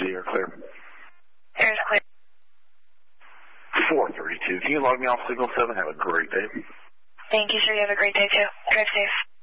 you're clear. Air's clear. 432. Can you log me off Signal 7? Have a great day. Thank you, sir. You have a great day, too. Drive safe.